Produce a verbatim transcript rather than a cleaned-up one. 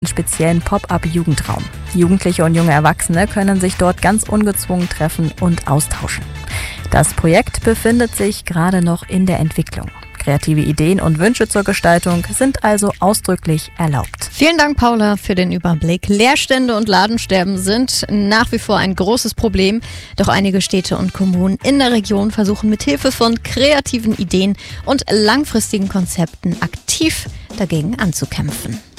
speziellen Pop-up-Jugendraum. Jugendliche und junge Erwachsene können sich dort ganz ungezwungen treffen und austauschen. Das Projekt befindet sich gerade noch in der Entwicklung. Kreative Ideen und Wünsche zur Gestaltung sind also ausdrücklich erlaubt. Vielen Dank, Paula, für den Überblick. Leerstände und Ladensterben sind nach wie vor ein großes Problem. Doch einige Städte und Kommunen in der Region versuchen mit Hilfe von kreativen Ideen und langfristigen Konzepten aktiv dagegen anzukämpfen.